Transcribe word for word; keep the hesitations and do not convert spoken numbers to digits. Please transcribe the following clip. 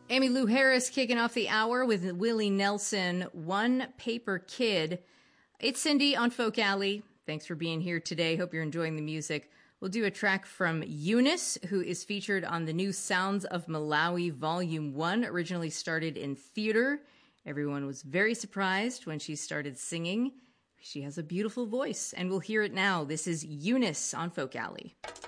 Emmylou Harris kicking off the hour with Willie Nelson, One Paper Kid. It's Cindy on Folk Alley. Thanks for being here today. Hope you're enjoying the music. We'll do a track from Eunice, who is featured on the new Sounds of Malawi Volume one, originally started in theater. Everyone was very surprised when she started singing. She has a beautiful voice, and we'll hear it now. This is Eunice on Folk Alley.